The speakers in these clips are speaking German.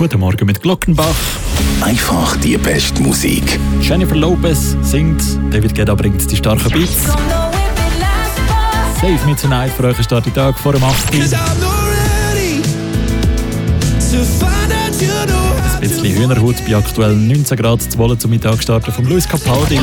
Guten Morgen mit Glockenbach. Einfach die beste Musik. Jennifer Lopez singt, David Guetta bringt die starken Beats. Save Me Tonight für euch ist der Tag vor dem 8. Ein bisschen Hühnerhaut bei aktuell 19 Grad zu wollen zum Mittagsstarten von Luis Capaldi.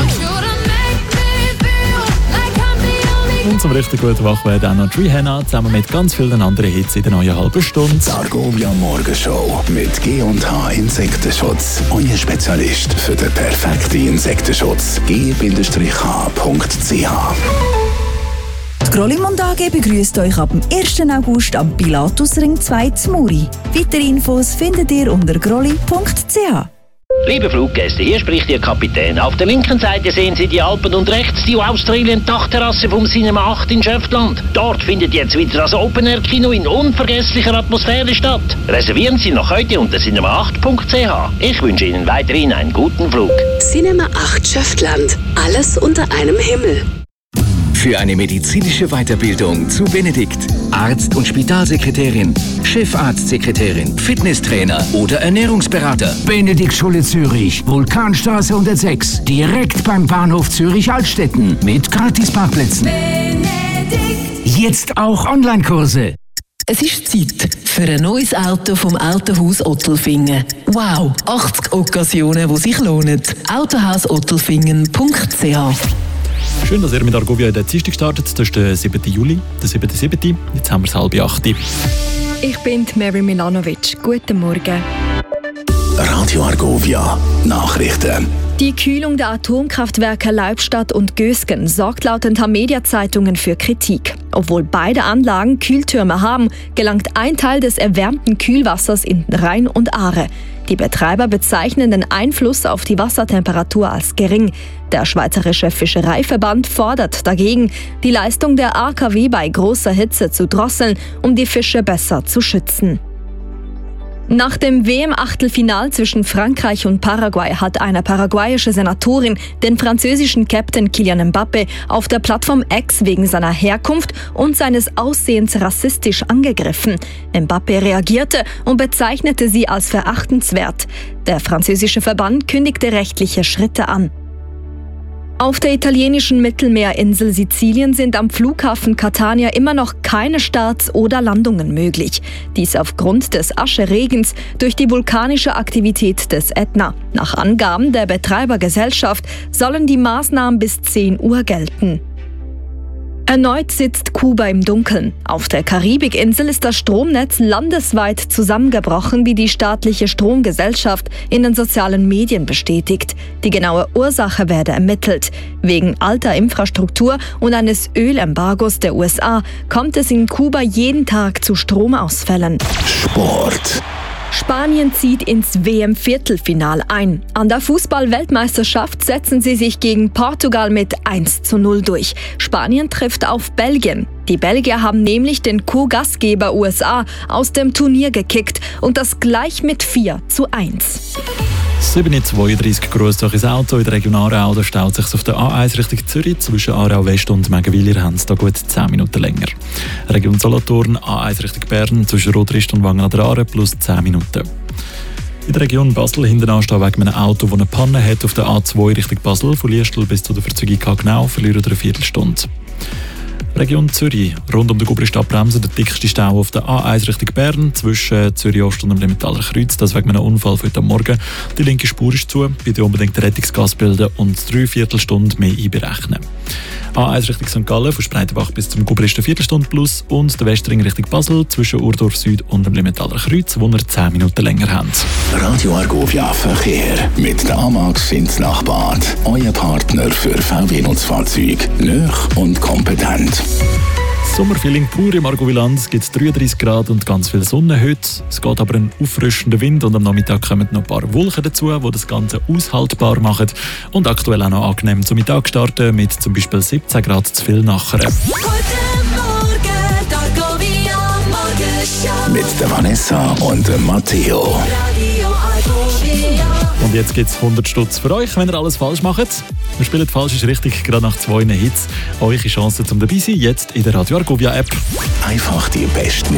Und zum richtig guten Wachwerden auch noch Rihanna zusammen mit ganz vielen anderen Hits in der neuen halben Stunde. Die Argovia Morgenshow mit G&H Insektenschutz. Euer Spezialist für den perfekten Insektenschutz. g-h.ch. Die Grollimund AG begrüßt euch ab dem 1. August am Pilatusring 2 zu Muri. Weitere Infos findet ihr unter grolli.ch. Liebe Fluggäste, hier spricht Ihr Kapitän. Auf der linken Seite sehen Sie die Alpen und rechts die Australien-Dachterrasse vom Cinema 8 in Schöftland. Dort findet jetzt wieder das Open-Air-Kino in unvergesslicher Atmosphäre statt. Reservieren Sie noch heute unter cinema8.ch. Ich wünsche Ihnen weiterhin einen guten Flug. Cinema 8 Schöftland. Alles unter einem Himmel. Für eine medizinische Weiterbildung zu Benedikt. Arzt- und Spitalsekretärin, Chefarztsekretärin, Fitnesstrainer oder Ernährungsberater. Benedikt Schule Zürich, Vulkanstraße 106, direkt beim Bahnhof Zürich-Altstetten mit Gratisparkplätzen. Benedikt. Jetzt auch Online-Kurse. Es ist Zeit für ein neues Auto vom Autohaus Ottelfingen. Wow, 80 Occasionen, die sich lohnen. Autohausottelfingen.ch. Schön, dass ihr mit Argovia in der Dienstag startet. Das ist der 7. Juli, der 7.7. Jetzt haben wir es 7:30. Ich bin Mary Milanovic. Guten Morgen. Radio Argovia Nachrichten. Die Kühlung der Atomkraftwerke Leibstadt und Gösgen sorgt laut den Tamedia-Zeitungen für Kritik. Obwohl beide Anlagen Kühltürme haben, gelangt ein Teil des erwärmten Kühlwassers in den Rhein und Aare. Die Betreiber bezeichnen den Einfluss auf die Wassertemperatur als gering. Der Schweizerische Fischereiverband fordert dagegen, die Leistung der AKW bei großer Hitze zu drosseln, um die Fische besser zu schützen. Nach dem WM-Achtelfinal zwischen Frankreich und Paraguay hat eine paraguayische Senatorin den französischen Captain Kylian Mbappé auf der Plattform X wegen seiner Herkunft und seines Aussehens rassistisch angegriffen. Mbappé reagierte und bezeichnete sie als verachtenswert. Der französische Verband kündigte rechtliche Schritte an. Auf der italienischen Mittelmeerinsel Sizilien sind am Flughafen Catania immer noch keine Starts oder Landungen möglich. Dies aufgrund des Ascheregens durch die vulkanische Aktivität des Ätna. Nach Angaben der Betreibergesellschaft sollen die Maßnahmen bis 10 Uhr gelten. Erneut sitzt Kuba im Dunkeln. Auf der Karibikinsel ist das Stromnetz landesweit zusammengebrochen, wie die staatliche Stromgesellschaft in den sozialen Medien bestätigt. Die genaue Ursache werde ermittelt. Wegen alter Infrastruktur und eines Ölembargos der USA kommt es in Kuba jeden Tag zu Stromausfällen. Sport. Spanien zieht ins WM-Viertelfinal ein. An der Fußball-Weltmeisterschaft setzen sie sich gegen Portugal mit 1:0 durch. Spanien trifft auf Belgien. Die Belgier haben nämlich den Co-Gastgeber USA aus dem Turnier gekickt und das gleich mit 4:1. 7:32 grüßt euch ins Auto. In der Region Aarau, da staut sich auf der A1 Richtung Zürich. Zwischen Aarau West und Megenwiller haben es da gut 10 Minuten länger. Region Solothurn, A1 Richtung Bern, zwischen Rotrist und Wangen an der Aare plus 10 Minuten. In der Region Basel hinten anstehen wegen einem Auto, das eine Panne hat auf der A2 Richtung Basel. Von Liestel bis zu der Verzeugung Hagenau verlieren eine Viertelstunde. Region Zürich. Rund um den Gubri-Stadtbremse der dickste Stau auf der A1 Richtung Bern zwischen Zürich Ost und dem Emmentaler Kreuz. Das wegen einem Unfall von heute Morgen. Die linke Spur ist zu. Bitte unbedingt Rettungsgas bilden und 3/4 Stunde mehr einberechnen. A1 Richtung St. Gallen von Spreitenbach bis zum Gubri ist eine Viertelstunde plus und der Westring Richtung Basel zwischen Urdorf Süd und dem Emmentaler Kreuz, wo wir 10 Minuten länger haben. Radio Argovia Verkehr mit der Amax ins Nachbad. Euer Partner für VW-Nutzfahrzeuge. Nöch und kompetent. Sommerfeeling pur im Argoviland. Es gibt 33 Grad und ganz viel Sonne heute. Es geht aber ein auffrischender Wind und am Nachmittag kommen noch ein paar Wolken dazu, die das Ganze aushaltbar machen. Und aktuell auch noch angenehm zum Mittag starten mit zum Beispiel 17 Grad zu viel nachher. Mit der Vanessa und dem Matteo. Und jetzt gibt es 100 Stutz für euch, wenn ihr alles falsch macht. Wir spielen falsch ist richtig, gerade nach 2 Hits. Eure Chance zum dabei sein, jetzt in der Radio Argovia App. Einfach die beste